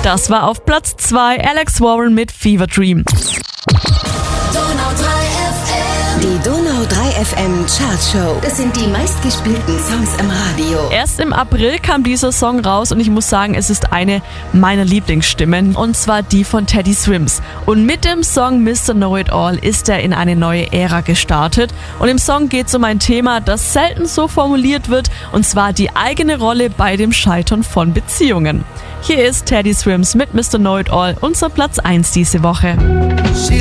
Das war auf Platz 2 Alex Warren mit Fever Dream. Die Donau 3 FM Chartshow. Das sind die meistgespielten Songs im Radio. Erst im April kam dieser Song raus und ich muss sagen, es ist eine meiner Lieblingsstimmen, und zwar die von Teddy Swims. Und mit dem Song Mr. Know-It-All ist er in eine neue Ära gestartet. Und im Song geht es um ein Thema, das selten so formuliert wird, und zwar die eigene Rolle bei dem Scheitern von Beziehungen. Hier ist Teddy Swims mit Mr. Know-It-All, unser Platz 1 diese Woche.